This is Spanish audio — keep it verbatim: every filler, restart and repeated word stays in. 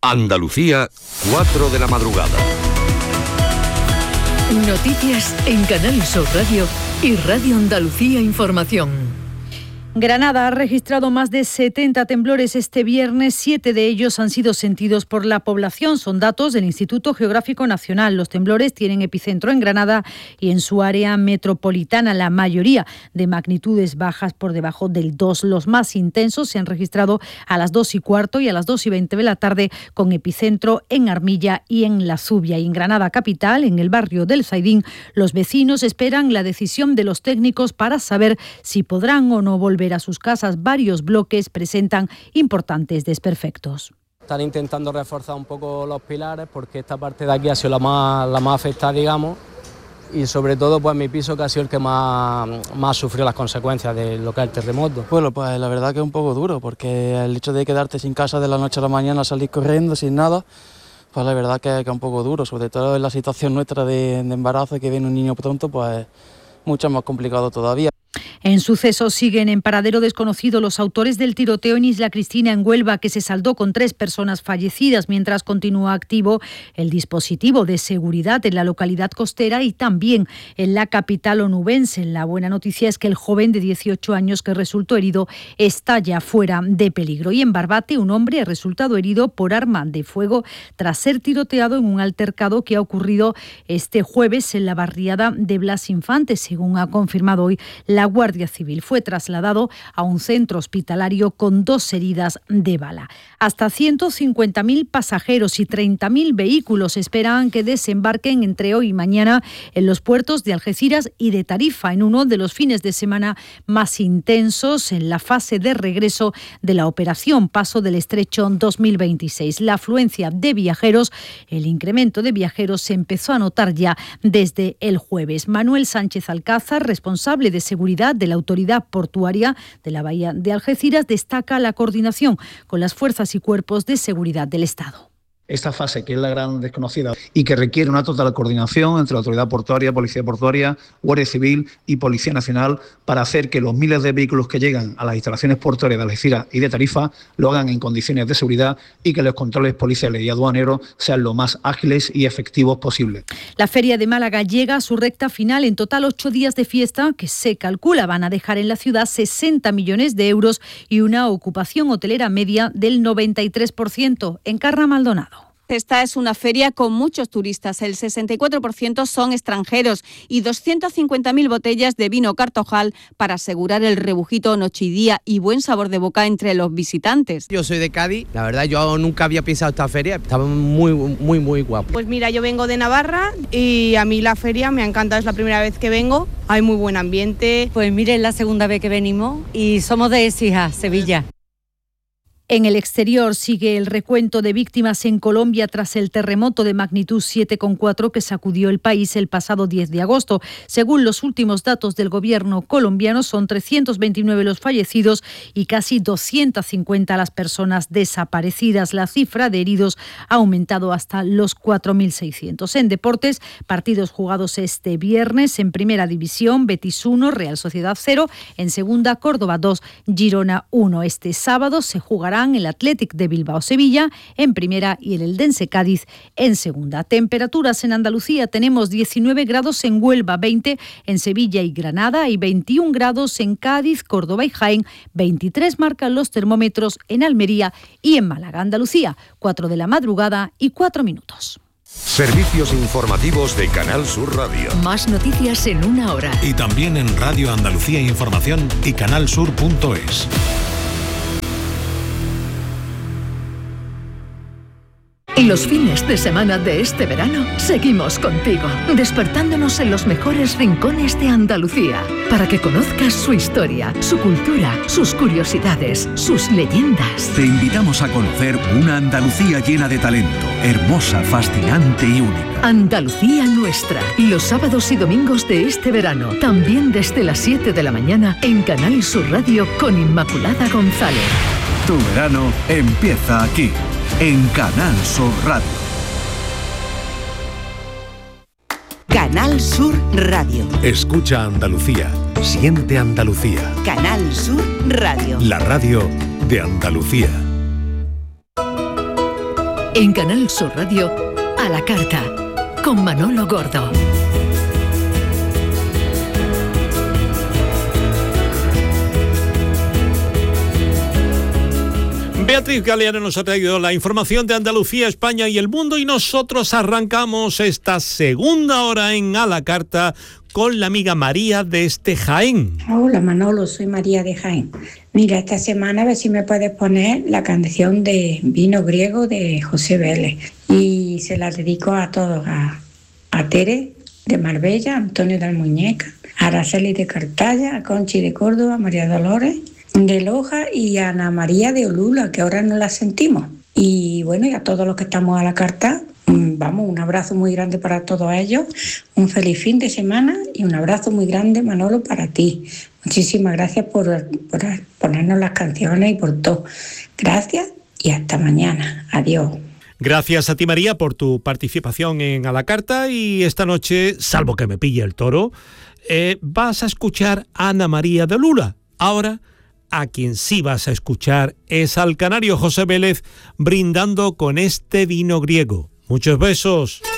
Andalucía, cuatro de la madrugada. Noticias en Canal Sur Radio y Radio Andalucía Información. Granada ha registrado más de setenta temblores este viernes, siete de ellos han sido sentidos por la población. Son datos del Instituto Geográfico Nacional. Los temblores tienen epicentro en Granada y en su área metropolitana, la mayoría de magnitudes bajas por debajo del dos. Los más intensos se han registrado a las dos y cuarto y a las dos y veinte de la tarde, con epicentro en Armilla y en La Zubia. Y en Granada capital, en el barrio del Zaidín, los vecinos esperan la decisión de los técnicos para saber si podrán o no volver a sus casas. Varios bloques presentan importantes desperfectos. Están intentando reforzar un poco los pilares porque esta parte de aquí ha sido la más, la más afectada, digamos, y sobre todo pues mi piso, que ha sido el que más, más sufrió las consecuencias de lo que es el terremoto. Bueno, pues la verdad que es un poco duro, porque el hecho de quedarte sin casa de la noche a la mañana, salir corriendo sin nada, pues la verdad que, que es un poco duro, sobre todo en la situación nuestra de, de embarazo, que viene un niño pronto, pues mucho más complicado todavía. En sucesos siguen en paradero desconocido los autores del tiroteo en Isla Cristina, en Huelva, que se saldó con tres personas fallecidas, mientras continúa activo el dispositivo de seguridad en la localidad costera y también en la capital onubense. La buena noticia es que el joven de dieciocho años que resultó herido está ya fuera de peligro. Y en Barbate, un hombre ha resultado herido por arma de fuego tras ser tiroteado en un altercado que ha ocurrido este jueves en la barriada de Blas Infante, según ha confirmado hoy la Guardia Civil. Fue trasladado a un centro hospitalario con dos heridas de bala. Hasta ciento cincuenta mil pasajeros y treinta mil vehículos esperan que desembarquen entre hoy y mañana en los puertos de Algeciras y de Tarifa, en uno de los fines de semana más intensos en la fase de regreso de la operación Paso del Estrecho dos mil veintiséis. La afluencia de viajeros, el incremento de viajeros se empezó a notar ya desde el jueves. Manuel Sánchez Alcázar, responsable de seguridad de la Autoridad Portuaria de la Bahía de Algeciras, destaca la coordinación con las fuerzas y cuerpos de seguridad del Estado. Esta fase, que es la gran desconocida y que requiere una total coordinación entre la Autoridad Portuaria, Policía Portuaria, Guardia Civil y Policía Nacional, para hacer que los miles de vehículos que llegan a las instalaciones portuarias de Algeciras y de Tarifa lo hagan en condiciones de seguridad y que los controles policiales y aduaneros sean lo más ágiles y efectivos posible. La Feria de Málaga llega a su recta final. En total, ocho días de fiesta que se calcula van a dejar en la ciudad sesenta millones de euros y una ocupación hotelera media del noventa y tres por ciento. Encarna Maldonado. Esta es una feria con muchos turistas, el sesenta y cuatro por ciento son extranjeros y doscientas cincuenta mil botellas de vino Cartojal para asegurar el rebujito noche y día y buen sabor de boca entre los visitantes. Yo soy de Cádiz, la verdad yo nunca había pisado esta feria, estaba muy, muy, muy guapo. Pues mira, yo vengo de Navarra y a mí la feria me ha encantado, es la primera vez que vengo, hay muy buen ambiente. Pues mire, es la segunda vez que venimos y somos de Écija, Sevilla. En el exterior sigue el recuento de víctimas en Colombia tras el terremoto de magnitud siete coma cuatro que sacudió el país el pasado diez de agosto. Según los últimos datos del gobierno colombiano, son trescientos veintinueve los fallecidos y casi doscientas cincuenta las personas desaparecidas. La cifra de heridos ha aumentado hasta los cuatro mil seiscientos. En deportes, partidos jugados este viernes. En primera división, Betis uno, Real Sociedad cero. En segunda, Córdoba dos, Girona uno. Este sábado se jugará el Athletic de Bilbao-Sevilla en primera y el Eldense Cádiz en segunda. Temperaturas en Andalucía: tenemos diecinueve grados en Huelva, veinte en Sevilla y Granada y veintiún grados en Cádiz, Córdoba y Jaén. veintitrés marcan los termómetros en Almería y en Málaga. Andalucía, cuatro de la madrugada y cuatro minutos. Servicios informativos de Canal Sur Radio. Más noticias en una hora. Y también en Radio Andalucía Información y canalsur punto es. Los fines de semana de este verano seguimos contigo, despertándonos en los mejores rincones de Andalucía, para que conozcas su historia, su cultura, sus curiosidades, sus leyendas. Te invitamos a conocer una Andalucía llena de talento, hermosa, fascinante y única. Andalucía nuestra, los sábados y domingos de este verano, también desde las siete de la mañana en Canal Sur Radio con Inmaculada González. Tu verano empieza aquí, en Canal Sur Radio. Canal Sur Radio. Escucha Andalucía, siente Andalucía. Canal Sur Radio. La radio de Andalucía. En Canal Sur Radio, a la carta, con Manolo Gordo. Beatriz Galeano nos ha traído la información de Andalucía, España y el mundo, y nosotros arrancamos esta segunda hora en A la Carta con la amiga María desde Jaén. Hola Manolo, soy María de Jaén. Mira, esta semana a ver si me puedes poner la canción de Vino Griego de José Vélez, y se la dedico a todos, a, a Tere de Marbella, a Antonio de Almuñeca, a Araceli de Cartaya, a Conchi de Córdoba, a María Dolores de Loja y a Ana María de Olula, que ahora no la sentimos. Y bueno, y a todos los que estamos a la carta, vamos, un abrazo muy grande para todos ellos, un feliz fin de semana y un abrazo muy grande, Manolo, para ti. Muchísimas gracias por, por ponernos las canciones y por todo. Gracias y hasta mañana. Adiós. Gracias a ti, María, por tu participación en A la Carta, y esta noche, salvo que me pille el toro, eh, vas a escuchar a Ana María de Olula. Ahora, a quien sí vas a escuchar es al canario José Vélez brindando con este vino griego. Muchos besos.